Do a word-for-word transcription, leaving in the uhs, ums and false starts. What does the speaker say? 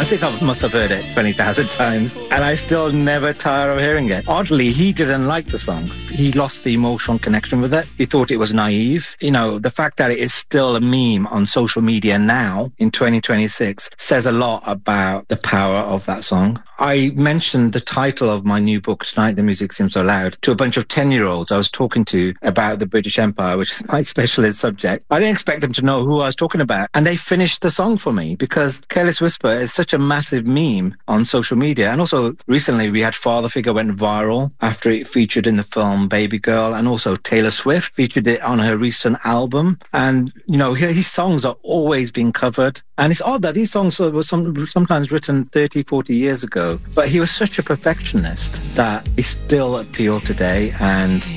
I think I must have heard it twenty thousand times, and I still never tire of hearing it. Oddly, he didn't like the song. He lost the emotional connection with it. He thought it was naive. You know, the fact that it is still a meme on social media now in twenty twenty-six says a lot about the power of that song. I mentioned the title of my new book, Tonight the Music Seems So Loud, to a bunch of ten-year-olds I was talking to about the British Empire, which is my specialist subject. I didn't expect them to know who I was talking about, and they finished the song for me because Careless Whisper is such a massive meme on social media. And also recently we had Father Figure went viral after it featured in the film Baby Girl, and also Taylor Swift featured it on her recent album. And, you know, his songs are always being covered. And it's odd that these songs were some, sometimes written thirty, forty years ago, but he was such a perfectionist that they still appeal today. And